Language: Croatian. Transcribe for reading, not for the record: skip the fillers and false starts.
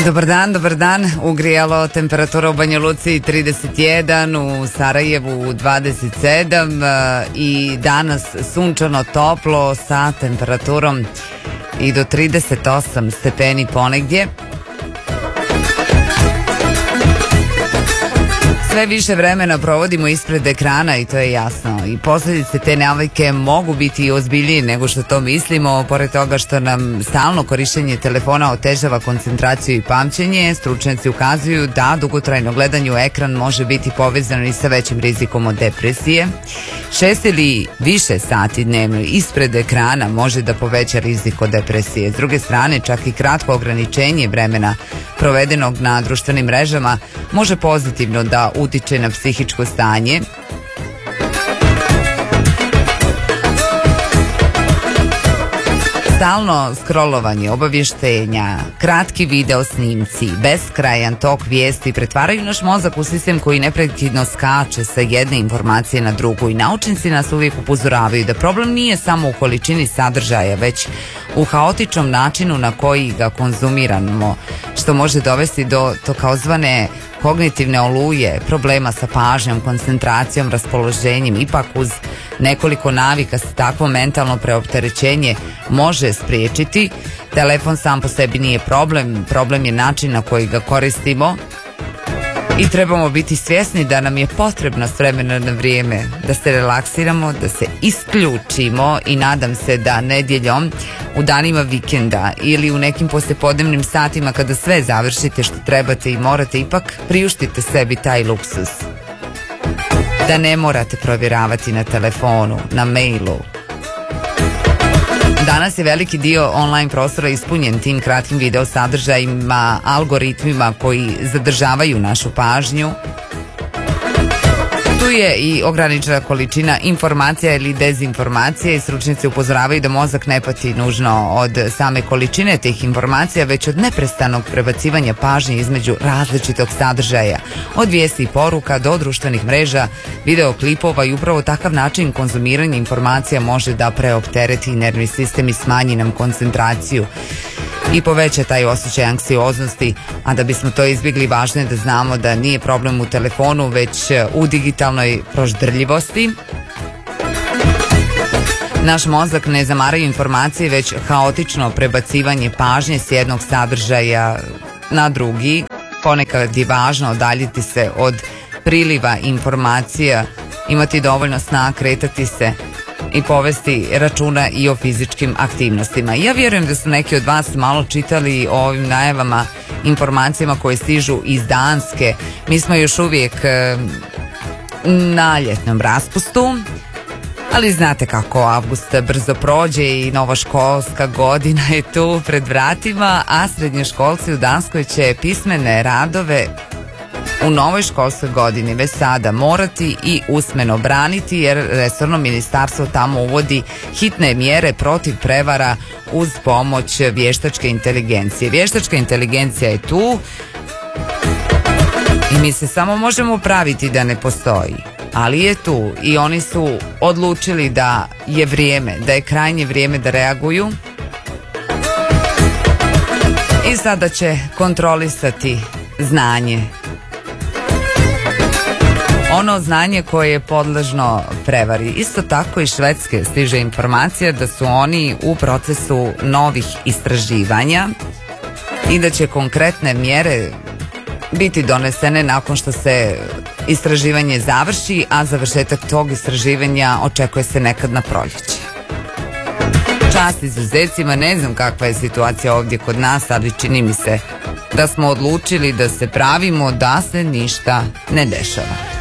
Dobar dan. Ugrijalo, temperatura u Banja Luci 31, u Sarajevu 27 i danas sunčano toplo sa temperaturom i do 38 stepeni ponegdje. Sve više vremena provodimo ispred ekrana i to je jasno. I posljedice te navike mogu biti i ozbiljnije nego što to mislimo. Pored toga što nam stalno korištenje telefona otežava koncentraciju i pamćenje, stručnjaci ukazuju da dugotrajno gledanje u ekran može biti povezano i sa većim rizikom od depresije. 6 ili više sati dnevno ispred ekrana može da poveća rizik od depresije. S druge strane, čak i kratko ograničenje vremena provedenog na društvenim mrežama može pozitivno da utiče na psihičko stanje. Stalno scrollovanje, obavještenja, kratki video snimci, beskrajan tok vijesti pretvaraju naš mozak u sistem koji neprekidno skače sa jedne informacije na drugu i naučnici nas uvijek upozoravaju da problem nije samo u količini sadržaja, već u haotičnom načinu na koji ga konzumiramo, što može dovesti do takozvane kognitivne oluje, problema sa pažnjom, koncentracijom, raspoloženjem. Ipak uz nekoliko navika se takvo mentalno preopterećenje može spriječiti. Telefon sam po sebi nije problem je način na koji ga koristimo i trebamo biti svjesni da nam je potrebno s vremena na vrijeme da se relaksiramo, da se isključimo i nadam se da nedjeljom u danima vikenda ili u nekim poslijepodnevnim satima kada sve završite što trebate i morate, ipak priuštite sebi taj luksus. Da ne morate provjeravati na telefonu, na mailu. Danas je veliki dio online prostora ispunjen tim kratkim video sadržajima, algoritmima koji zadržavaju našu pažnju. Tu je i ograničena količina informacija ili dezinformacije i stručnjaci upozoravaju da mozak ne pati nužno od same količine tih informacija, već od neprestanog prebacivanja pažnje između različitog sadržaja, od vijesti i poruka do društvenih mreža, videoklipova i upravo takav način konzumiranja informacija može da preoptereti nervni sistem i smanji nam koncentraciju i poveća taj osjećaj anksioznosti, a da bismo to izbjegli važno je da znamo da nije problem u telefonu, već u digitalnoj proždrljivosti. Naš mozak ne zamaraju informacije, već haotično prebacivanje pažnje s jednog sadržaja na drugi. Ponekad je važno odaljiti se od priliva informacija, imati dovoljno sna, kretati se i povesti računa i o fizičkim aktivnostima. Ja vjerujem da su neki od vas malo čitali o ovim najavama, informacijama koje stižu iz Danske. Mi smo još uvijek na ljetnom raspustu, ali znate kako avgust brzo prođe i nova školska godina je tu pred vratima, a srednjoškolci u Danskoj će pismene radove u novoj školskoj godini već sada morati i usmeno braniti, jer resorno ministarstvo tamo uvodi hitne mjere protiv prevara uz pomoć vještačke inteligencije. Vještačka inteligencija je tu i mi se samo možemo praviti da ne postoji, ali je tu i oni su odlučili da je vrijeme, da je krajnje vrijeme da reaguju i sada će kontrolisati znanje. Ono znanje koje je podložno prevari. Isto tako iz Švedske stiže informacija da su oni u procesu novih istraživanja i da će konkretne mjere biti donesene nakon što se istraživanje završi, a završetak tog istraživanja očekuje se nekad na proljeće. Čast izuzecima, ne znam kakva je situacija ovdje kod nas, ali čini mi se da smo odlučili da se pravimo da se ništa ne dešava.